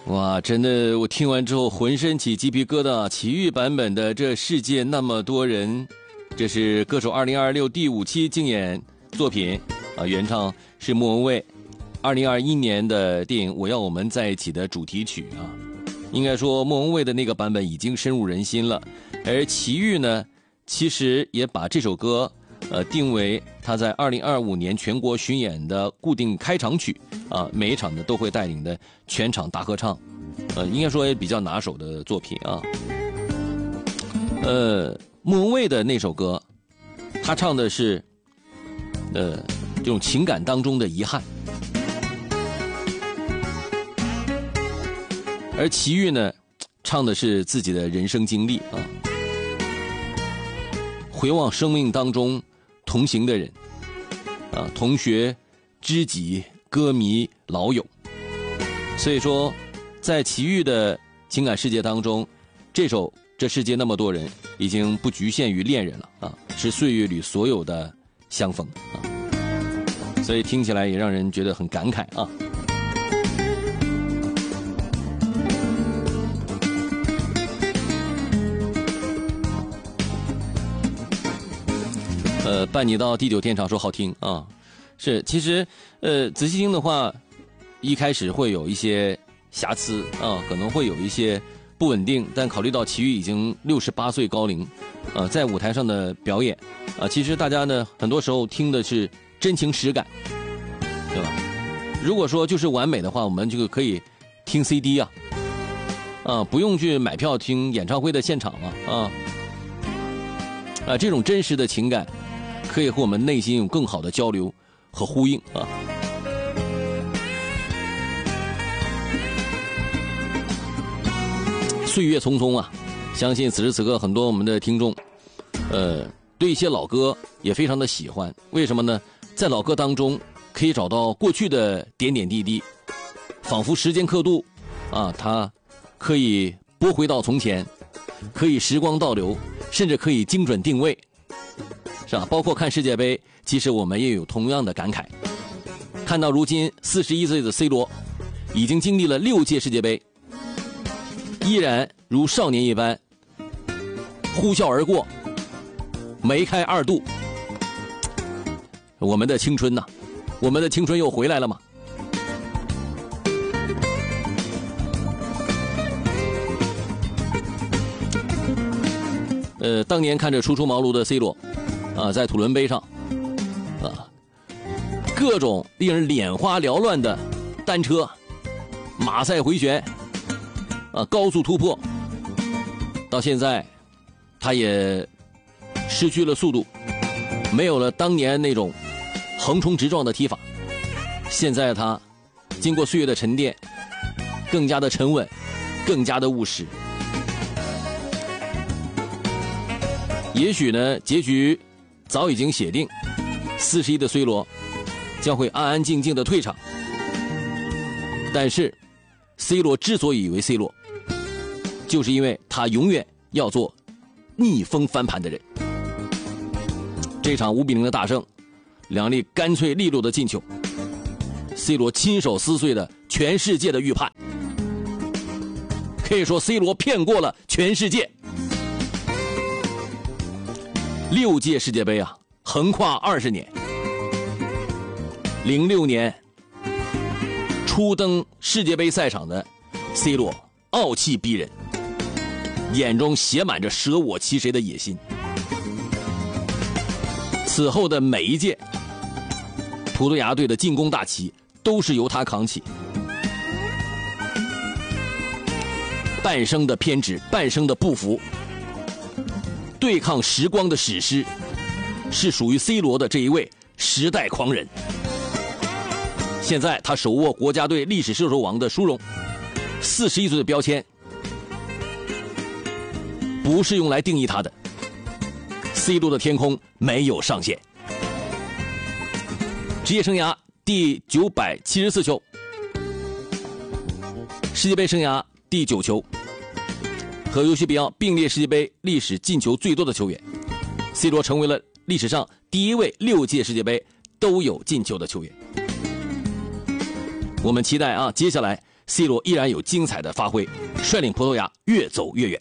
哇，真的，我听完之后浑身起鸡皮疙瘩。齐豫版本的《这世界那么多人》，这是歌手2026第5期竞演作品啊，原唱是莫文蔚。2021年的电影《我要我们在一起》的主题曲啊，应该说莫文蔚的那个版本已经深入人心了，而齐豫呢，其实也把这首歌定为他在2025年全国巡演的固定开场曲啊，每一场呢都会带领的全场大合唱，应该说也比较拿手的作品啊。莫文蔚的那首歌，他唱的是这种情感当中的遗憾，而齐豫呢，唱的是自己的人生经历啊，回望生命当中同行的人啊，同学、知己、歌迷、老友。所以说，在齐豫的情感世界当中，这首《这世界那么多人》已经不局限于恋人了啊，是岁月里所有的相逢啊，所以听起来也让人觉得很感慨啊。伴你到地久天长说好听啊，是，其实仔细听的话，一开始会有一些瑕疵啊，可能会有一些不稳定，但考虑到齐豫已经68岁高龄，在舞台上的表演啊，其实大家呢很多时候听的是真情实感，对吧？如果说就是完美的话，我们就可以听 CD 啊，不用去买票听演唱会的现场了啊，这种真实的情感可以和我们内心有更好的交流和呼应啊。岁月匆匆啊，相信此时此刻很多我们的听众对一些老歌也非常的喜欢。为什么呢？在老歌当中可以找到过去的点点滴滴，仿佛时间刻度啊，它可以拨回到从前，可以时光倒流，甚至可以精准定位，是吧？包括看世界杯，其实我们也有同样的感慨。看到如今41岁的 C 罗已经经历了6届世界杯，依然如少年一般呼啸而过，梅开二度。我们的青春呐，我们的青春又回来了吗？当年看着初出茅庐的 C 罗啊，在土伦杯上啊，各种令人眼花缭乱的单车、马赛回旋啊，高速突破，到现在他也失去了速度，没有了当年那种横冲直撞的踢法。现在他经过岁月的沉淀，更加的沉稳，更加的务实。也许呢，结局早已经写定，41的 C 罗将会安安静静的退场。但是 C 罗之所以为 C 罗，就是因为他永远要做逆风翻盘的人。这场5-0的大胜，2粒干脆利落的进球， C 罗亲手撕碎了全世界的预判，可以说 C 罗骗过了全世界。6届世界杯啊，横跨20年。06年初登世界杯赛场的 C 罗傲气逼人，眼中写满着舍我其谁的野心。此后的每一届葡萄牙队的进攻大旗都是由他扛起。半生的偏执，半生的不服，对抗时光的史诗，是属于 C 罗的这一位时代狂人。现在他手握国家队历史射手王的殊荣，41岁的标签不是用来定义他的。C 罗的天空没有上限。职业生涯第974球，世界杯生涯第9球，和尤西比奥并列世界杯历史进球最多的球员。C 罗成为了历史上第一位6届世界杯都有进球的球员。我们期待啊，接下来 ，C 罗依然有精彩的发挥，率领葡萄牙越走越远。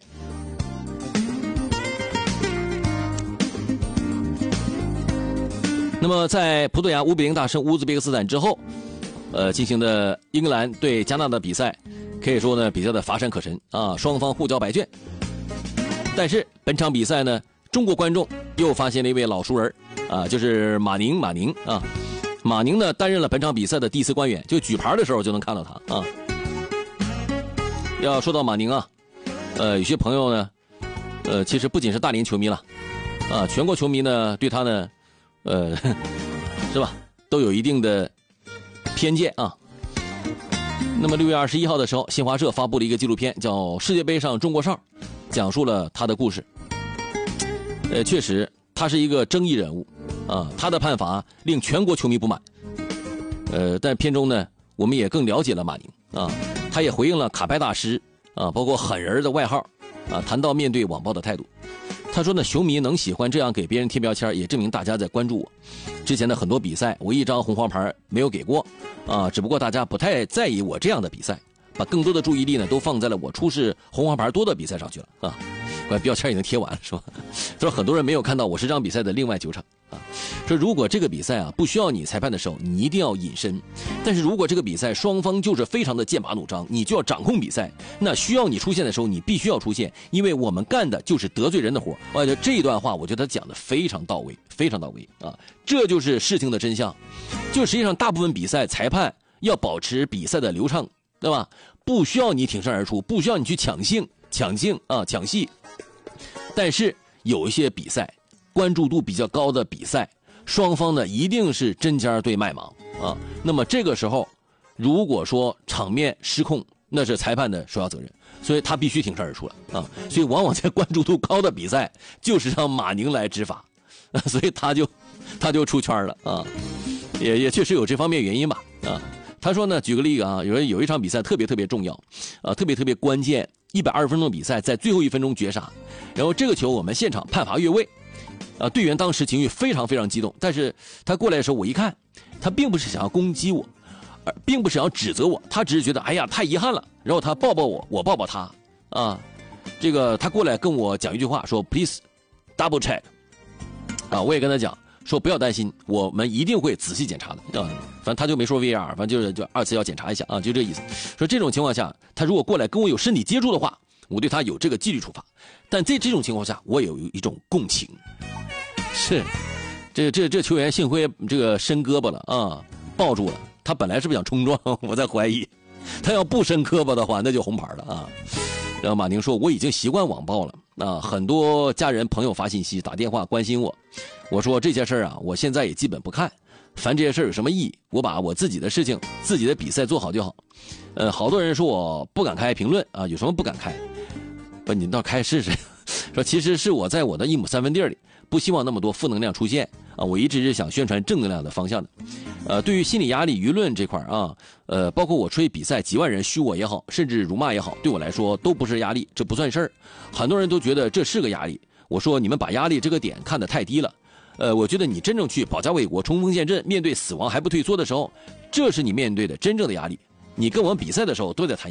那么在葡萄牙5-0大胜乌兹别克斯坦之后，进行的英格兰对加纳的比赛，可以说呢比较的乏善可陈啊，双方互交白卷。但是本场比赛呢，中国观众又发现了一位老熟人啊，就是马宁啊。马宁呢担任了本场比赛的第4官员，就举牌的时候就能看到他啊。要说到马宁啊，有些朋友呢，其实不仅是大连球迷了，啊，全国球迷呢对他呢，是吧，都有一定的偏见啊。那么6月21号的时候，新华社发布了一个纪录片，叫《世界杯上中国哨》，讲述了他的故事。确实，他是一个争议人物啊，他的判罚令全国球迷不满。但片中呢，我们也更了解了马宁啊，他也回应了卡牌大师啊，包括狠人的外号啊，谈到面对网暴的态度。他说呢，球迷能喜欢这样给别人贴标签，也证明大家在关注我。之前的很多比赛，我一张红黄牌没有给过啊，只不过大家不太在意我这样的比赛，把更多的注意力呢都放在了我出示红黄牌多的比赛上去了啊。标签已经贴完了是吧？他说很多人没有看到我这场比赛的另外9场啊。说如果这个比赛啊不需要你裁判的时候，你一定要隐身；但是如果这个比赛双方就是非常的剑拔弩张，你就要掌控比赛。那需要你出现的时候，你必须要出现，因为我们干的就是得罪人的活。我觉得这一段话，我觉得他讲的非常到位，非常到位啊！这就是事情的真相。就实际上，大部分比赛裁判要保持比赛的流畅，对吧？不需要你挺身而出，不需要你去抢戏。但是有一些比赛，关注度比较高的比赛，双方呢一定是针尖对麦芒啊。那么这个时候，如果说场面失控，那是裁判的首要责任，所以他必须挺身而出了啊。所以往往在关注度高的比赛，就是让马宁来执法，所以他就出圈了啊。也确实有这方面原因吧啊。他说呢，举个例子啊，有一场比赛特别重要，特别关键，120分钟比赛在最后1分钟绝杀，然后这个球我们现场判罚越位，队员当时情绪非常激动，但是他过来的时候我一看，他并不是想要攻击我，并不是想要指责我，他只是觉得哎呀太遗憾了，然后他抱抱我，我抱抱他啊，这个他过来跟我讲一句话说 please double check 啊，我也跟他讲。说不要担心，我们一定会仔细检查的啊！反正他就没说 VAR， 反正就2次要检查一下啊，就这意思。说这种情况下，他如果过来跟我有身体接触的话，我对他有这个纪律处罚。但在这种情况下，我有一种共情。是，这球员幸亏这个伸胳膊了啊，抱住了。他本来是不是想冲撞？我在怀疑，他要不伸胳膊的话，那就红牌了啊。然后马宁说，我已经习惯网暴了啊，很多家人朋友发信息打电话关心我。我说这些事儿啊，我现在也基本不看，烦这些事儿有什么意义？我把我自己的事情、自己的比赛做好就好。好多人说我不敢开评论啊，有什么不敢开？不，你倒开试试。说其实是我在我的1亩3分地里，不希望那么多负能量出现啊。我一直是想宣传正能量的方向的。对于心理压力、舆论这块啊，包括我吹比赛几万人虚我也好，甚至辱骂也好，对我来说都不是压力，这不算事儿。很多人都觉得这是个压力。我说你们把压力这个点看得太低了。我觉得你真正去保家卫国、冲锋陷阵，面对死亡还不退缩的时候，这是你面对的真正的压力。你跟我们比赛的时候都在谈